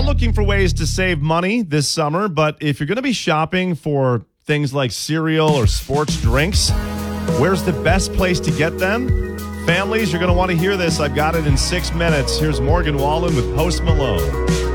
looking for ways to save money this summer, but if you're going to be shopping for things like cereal or sports drinks, where's the best place to get them? Families, you're going to want to hear this. I've got it in 6 minutes. Here's Morgan Wallen with Post Malone.